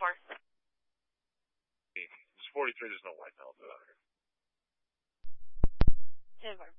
It's 43, there's no white pellets out here. 10-4.